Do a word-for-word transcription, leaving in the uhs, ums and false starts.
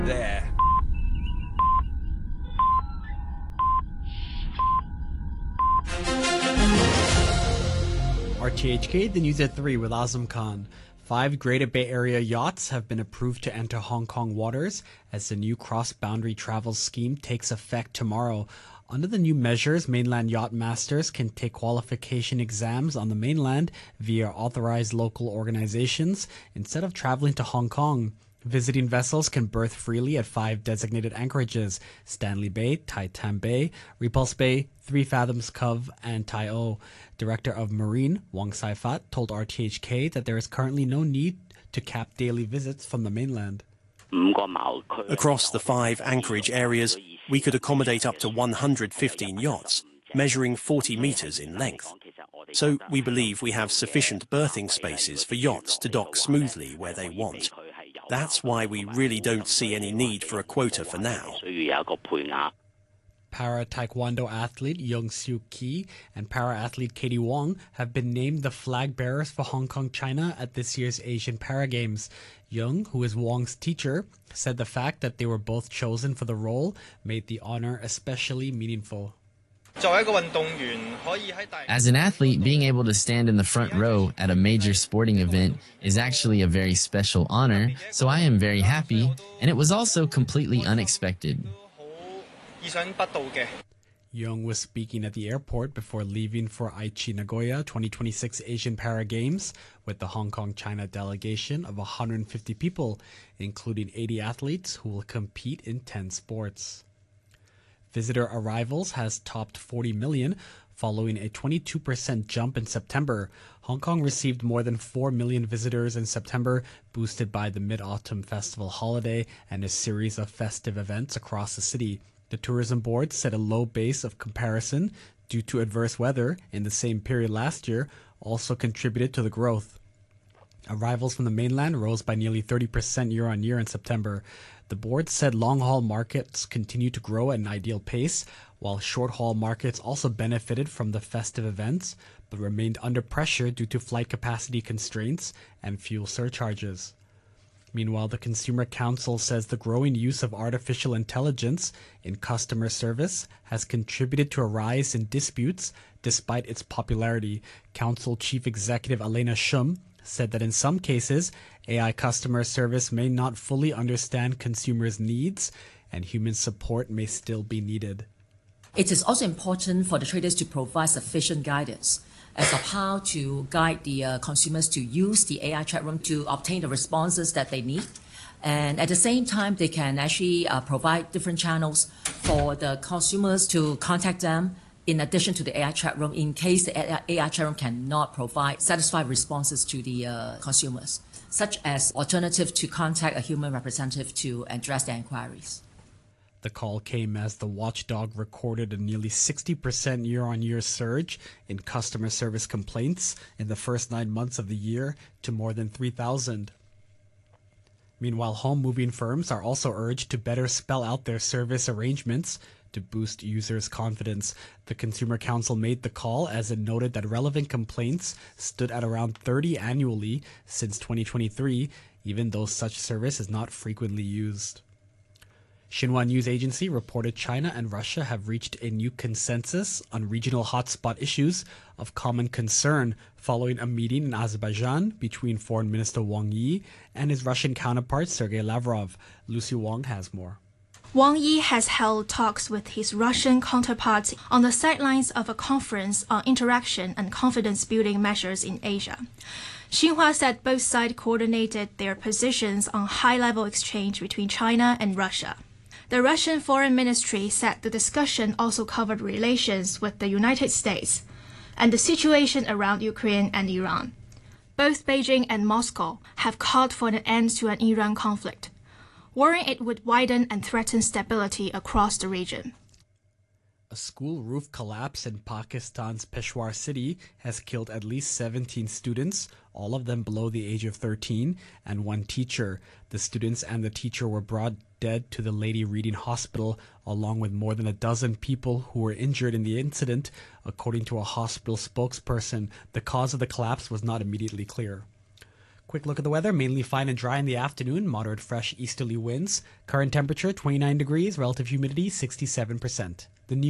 There. R T H K, the news at three with Azam Khan. Five Greater Bay Area yachts have been approved to enter Hong Kong waters as the new cross-boundary travel scheme takes effect tomorrow. Under the new measures, mainland yacht masters can take qualification exams on the mainland via authorized local organizations instead of traveling to Hong Kong. Visiting vessels can berth freely at five designated anchorages: Stanley Bay, Tai Tam Bay, Repulse Bay, Three Fathoms Cove, and Tai O. Director of Marine, Wong Sai-fat, told R T H K that there is currently no need to cap daily visits from the mainland. Across the five anchorage areas, we could accommodate up to one hundred fifteen yachts, measuring forty meters in length. So we believe we have sufficient berthing spaces for yachts to dock smoothly where they want. That's why we really don't see any need for a quota for now. Para-Taekwondo athlete Young Soo Ki and para-athlete Katie Wong have been named the flag bearers for Hong Kong, China at this year's Asian Para Games. Young, who is Wong's teacher, said the fact that they were both chosen for the role made the honor especially meaningful. As an athlete, being able to stand in the front row at a major sporting event is actually a very special honor, so I am very happy, and it was also completely unexpected. Young was speaking at the airport before leaving for Aichi Nagoya twenty twenty-six Asian Para Games with the Hong Kong-China delegation of one hundred fifty people, including eighty athletes who will compete in ten sports. Visitor arrivals has topped forty million, following a twenty-two percent jump in September. Hong Kong received more than four million visitors in September, boosted by the Mid-Autumn Festival holiday and a series of festive events across the city. The tourism board set a low base of comparison due to adverse weather in the same period last year, also contributed to the growth. Arrivals from the mainland rose by nearly thirty percent year-on-year in September. The board said long-haul markets continue to grow at an ideal pace, while short-haul markets also benefited from the festive events, but remained under pressure due to flight capacity constraints and fuel surcharges. Meanwhile, the Consumer Council says the growing use of artificial intelligence in customer service has contributed to a rise in disputes despite its popularity. Council Chief Executive Elena Shum said that in some cases, A I customer service may not fully understand consumers' needs and human support may still be needed. It is also important for the traders to provide sufficient guidance as of how to guide the uh, consumers to use the A I chat room to obtain the responses that they need. And at the same time, they can actually uh, provide different channels for the consumers to contact them in addition to the A I chat room in case the A I chat room cannot provide satisfied responses to the uh, consumers, such as alternative to contact a human representative to address their inquiries. The call came as the watchdog recorded a nearly sixty percent year-on-year surge in customer service complaints in the first nine months of the year to more than three thousand. Meanwhile, home moving firms are also urged to better spell out their service arrangements to boost users' confidence. The Consumer Council made the call as it noted that relevant complaints stood at around thirty annually since twenty twenty-three, even though such service is not frequently used. Xinhua News Agency reported China and Russia have reached a new consensus on regional hotspot issues of common concern following a meeting in Azerbaijan between Foreign Minister Wang Yi and his Russian counterpart Sergei Lavrov. Lucy Wong has more. Wang Yi has held talks with his Russian counterpart on the sidelines of a conference on interaction and confidence-building measures in Asia. Xinhua said both sides coordinated their positions on high-level exchange between China and Russia. The Russian Foreign Ministry said the discussion also covered relations with the United States and the situation around Ukraine and Iran. Both Beijing and Moscow have called for an end to an Iran conflict, worrying it would widen and threaten stability across the region. A school roof collapse in Pakistan's Peshawar city has killed at least seventeen students, all of them below the age of thirteen, and one teacher. The students and the teacher were brought dead to the Lady Reading Hospital, along with more than a dozen people who were injured in the incident, according to a hospital spokesperson. The cause of the collapse was not immediately clear. Quick look at the weather. Mainly fine and dry in the afternoon. Moderate fresh easterly winds. Current temperature twenty-nine degrees. Relative humidity sixty-seven percent. The